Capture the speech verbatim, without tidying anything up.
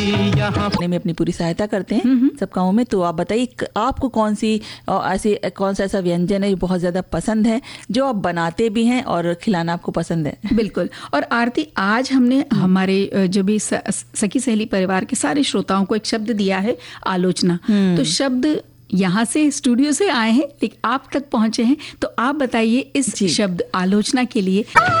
में अपनी पूरी सहायता करते हैं सब कामों में। तो आप बताइए आपको कौन सी ऐसी कौन सा ऐसा व्यंजन है जो बहुत ज्यादा पसंद है, जो आप बनाते भी हैं और खिलाना आपको पसंद है? बिल्कुल। और आरती, आज हमने हमारे जो भी सखी सहेली परिवार के सारे श्रोताओं को एक शब्द दिया है, आलोचना। तो शब्द यहाँ से स्टूडियो से आए हैं लेकिन आप तक पहुंचे हैं, तो आप बताइए इस शब्द आलोचना के लिए